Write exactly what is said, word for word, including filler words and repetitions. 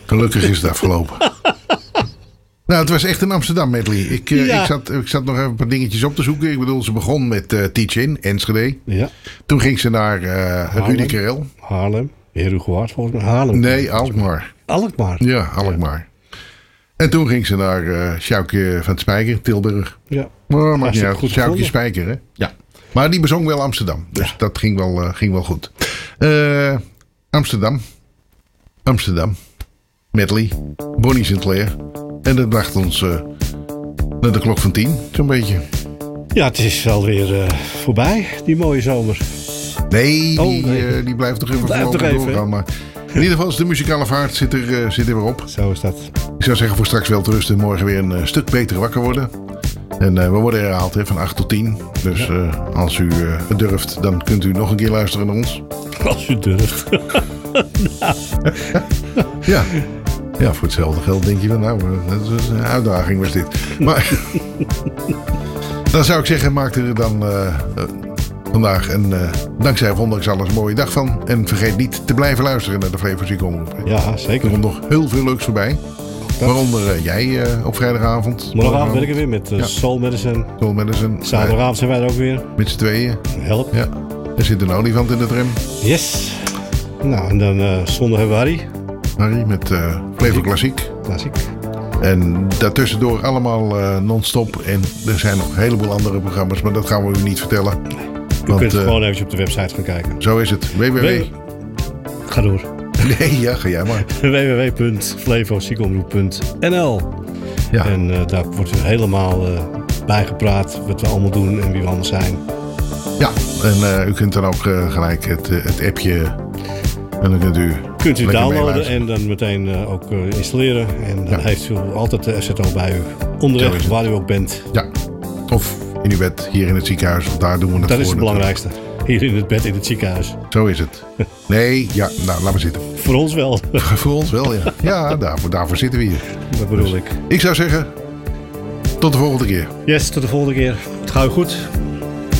Gelukkig is het afgelopen. Nou, het was echt een Amsterdam medley. Ik, uh, Ja. ik, zat, ik zat nog even een paar dingetjes op te zoeken. Ik bedoel, ze begon met uh, Teach-In, Enschede. Ja. Toen ging ze naar uh, Rudy Karel. Haarlem. Herugewaard volgens mij. Haarlem. Nee, Alkmaar. Alkmaar. Ja, Alkmaar. En toen ging ze naar uh, Sjoukje van Spijker, Tilburg. Ja. Maar maakt niet Hartstikke uit. goed Sjoukje gevonden. Spijker, hè? Ja. Maar die bezong wel Amsterdam. Dus Ja. dat ging wel, uh, ging wel goed. Uh, Amsterdam. Amsterdam. Medley. Bonnie Sinclair. En dat bracht ons uh, naar de klok van tien, zo'n beetje. Ja, het is alweer uh, voorbij, die mooie zomer. Nee, die, Oh, nee. Uh, die blijft nog even Blijft voorlopig nog even, doorgaan. Maar in ieder geval is de muzikale vaart zit er, uh, zit er weer op. Zo is dat. Ik zou zeggen voor straks wel te rusten. Morgen weer een uh, stuk beter wakker worden. En uh, we worden herhaald hè, van acht tot tien. Dus uh, als u uh, het durft, dan kunt u nog een keer luisteren naar ons. Als u durft. Ja. Ja, voor hetzelfde geld denk je van nou, dat is een uitdaging was dit. Maar dan zou ik zeggen, maak er dan uh, uh, vandaag een uh, dankzij Vondags alles een mooie dag van. En vergeet niet te blijven luisteren naar de Flevo's Omroep. Ja, Er zeker. komt nog heel veel leuks voorbij. Waaronder uh, jij uh, op vrijdagavond. Morgenavond ben ik er weer met uh, Ja. Soul Medicine. Soul Medicine. Zaterdagavond zijn wij er ook weer. Met z'n tweeën. Help. Ja. Er zit een olifant in de tram. Yes. Nou, en dan uh, zondag hebben we Harry. Harry met uh, Flevo Klassiek. Klassiek. En daartussendoor allemaal uh, non-stop. En er zijn nog een heleboel andere programma's. Maar dat gaan we u niet vertellen. U Want, kunt uh, gewoon even op de website gaan kijken. Zo is het. W W W. We- Ga door. Nee, ja, ga jij maar. w w w punt flevoziekomroep punt n l. Ja. En uh, daar wordt u helemaal uh, bijgepraat wat we allemaal doen en wie we allemaal zijn. Ja, en uh, u kunt dan ook uh, gelijk het, uh, het appje. En dan kunt u. Kunt u lekker downloaden meeluisteren. en dan meteen uh, ook uh, installeren. En dan Ja. heeft u altijd de F Z O bij u. Zo is Onderweg, het. waar u ook bent. Ja. Of in uw bed hier in het ziekenhuis. Want daar doen we het Dat voor. is het natuurlijk. belangrijkste. Hier in het bed in het ziekenhuis. Zo is het. Nee, ja, nou, laat maar zitten. Voor ons wel. Voor ons wel, ja. Ja, daarvoor, daarvoor zitten we hier. Dat bedoel ik. Ik zou zeggen, tot de volgende keer. Yes, tot de volgende keer. Het gaat u goed.